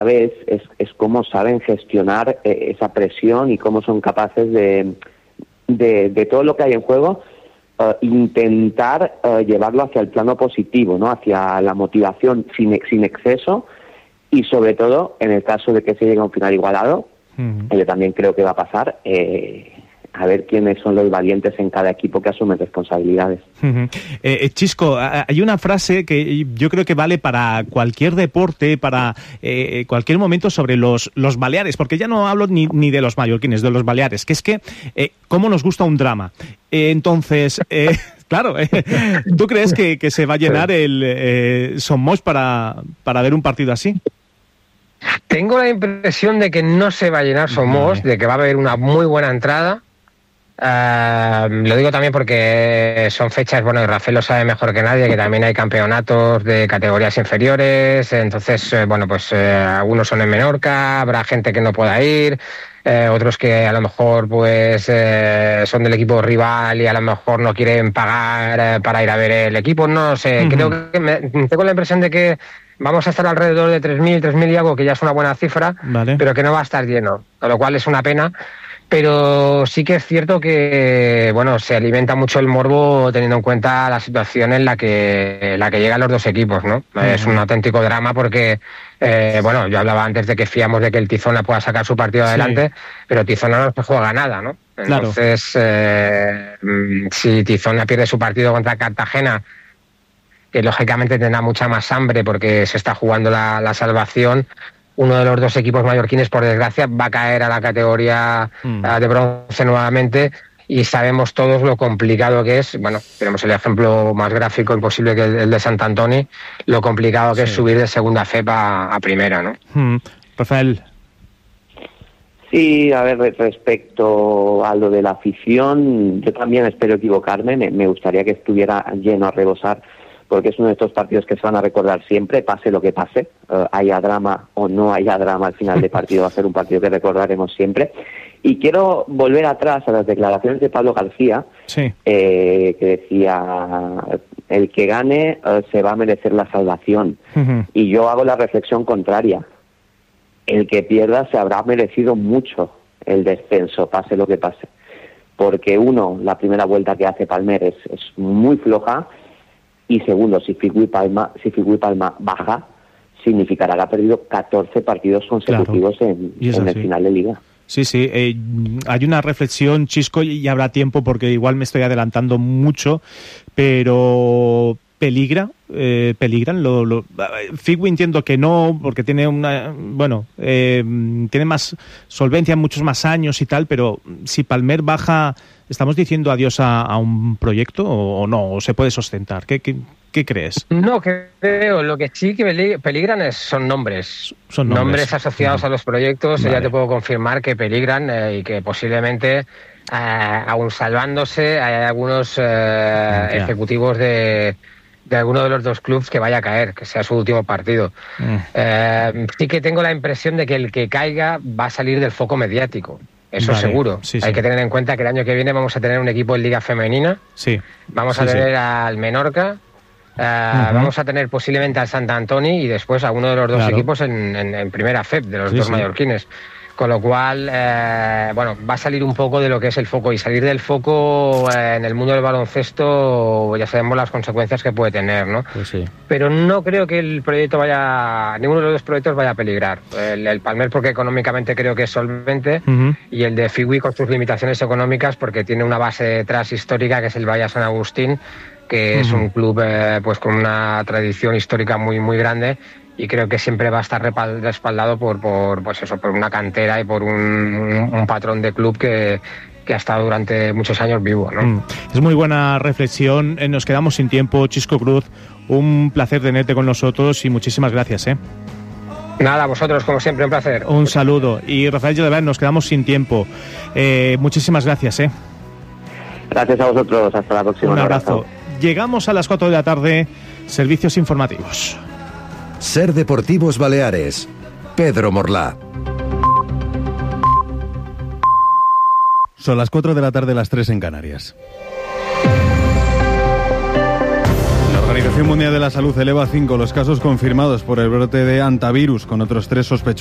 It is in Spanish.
vez es cómo saben gestionar esa presión y cómo son capaces de todo lo que hay en juego, intentar llevarlo hacia el plano positivo, ¿no? Hacia la motivación sin exceso, y sobre todo, en el caso de que se llegue a un final igualado, yo también creo que va a pasar, a ver quiénes son los valientes en cada equipo que asumen responsabilidades. Chisco, hay una frase que yo creo que vale para cualquier deporte, para cualquier momento, sobre los Baleares, porque ya no hablo ni de los mallorquines, de los Baleares, que es que cómo nos gusta un drama. Entonces, claro, ¿tú crees que se va a llenar el Somos para ver un partido así? Tengo la impresión de que no se va a llenar Somos, de que va a haber una muy buena entrada. Lo digo también porque son fechas, bueno, y Rafael lo sabe mejor que nadie, que también hay campeonatos de categorías inferiores, entonces, bueno, pues algunos son en Menorca, habrá gente que no pueda ir, otros que a lo mejor pues son del equipo rival y a lo mejor no quieren pagar para ir a ver el equipo, no sé, creo que tengo la impresión de que vamos a estar alrededor de 3.000 y algo, que ya es una buena cifra, vale, pero que no va a estar lleno, con lo cual es una pena. Pero sí que es cierto que, bueno, se alimenta mucho el morbo teniendo en cuenta la situación en la que llegan los dos equipos, ¿no? Es un auténtico drama porque, bueno, yo hablaba antes de que fiamos de que el Tizona pueda sacar su partido adelante, pero Tizona no se juega nada, ¿no? Entonces, si Tizona pierde su partido contra Cartagena, que lógicamente tendrá mucha más hambre porque se está jugando la salvación, uno de los dos equipos mallorquines, por desgracia, va a caer a la categoría de bronce nuevamente, y sabemos todos lo complicado que es. Bueno, tenemos el ejemplo más gráfico imposible, que el de Sant Antoni, lo complicado que es subir de segunda FEP a primera, ¿no? Rafael. Sí, a ver, respecto a lo de la afición, yo también espero equivocarme, me gustaría que estuviera lleno a rebosar, porque es uno de estos partidos que se van a recordar siempre, pase lo que pase, haya drama o no haya drama, al final de partido va a ser un partido que recordaremos siempre. Y quiero volver atrás a las declaraciones de Pablo García, que decía, el que gane se va a merecer la salvación. Y yo hago la reflexión contraria, el que pierda se habrá merecido mucho el descenso, pase lo que pase. Porque uno, la primera vuelta que hace Palmer es muy floja, y segundo, si Figui Palma baja, significará que ha perdido 14 partidos consecutivos en el final de Liga. Sí, hay una reflexión, Chisco, y habrá tiempo porque igual me estoy adelantando mucho, pero peligran Figui, entiendo que no, porque tiene tiene más solvencia, muchos más años y tal, pero si Palmer baja, ¿estamos diciendo adiós a un proyecto o no? ¿O se puede sustentar? ¿Qué crees? No, creo. Lo que sí que peligran son nombres. Son nombres asociados a los proyectos. Vale. Ya te puedo confirmar que peligran y que posiblemente, aún salvándose, hay algunos ejecutivos de alguno de los dos clubes que vaya a caer, que sea su último partido. Sí que tengo la impresión de que el que caiga va a salir del foco mediático. Eso seguro. Hay que tener en cuenta que el año que viene vamos a tener un equipo en Liga Femenina. Vamos a tener al Menorca. Vamos a tener posiblemente al Sant Antoni y después a uno de los dos equipos en primera FEP, de los dos mallorquines. Con lo cual, bueno, va a salir un poco de lo que es el foco, y salir del foco en el mundo del baloncesto ya sabemos las consecuencias que puede tener, ¿no? Pero no creo que el proyecto ninguno de los dos proyectos vaya a peligrar. El Palmer, porque económicamente creo que es solvente, y el de Figui con sus limitaciones económicas, porque tiene una base detrás histórica, que es el Bahía San Agustín, que es un club pues con una tradición histórica muy, muy grande, y creo que siempre va a estar respaldado por una cantera y por un patrón de club que ha estado durante muchos años vivo, ¿no? Es muy buena reflexión. Nos quedamos sin tiempo. Chisco Cruz, un placer tenerte con nosotros y muchísimas gracias. Nada, a vosotros, como siempre, un placer. Un saludo. Y Rafael Gelabert, nos quedamos sin tiempo. Muchísimas gracias. Gracias a vosotros. Hasta la próxima. Un abrazo. Llegamos a las 4 de la tarde. Servicios informativos. Ser Deportivos Baleares. Pedro Morlá. Son las 4 de la tarde, las 3 en Canarias. La Organización Mundial de la Salud eleva a 5 los casos confirmados por el brote de hantavirus, con otros 3 sospechosos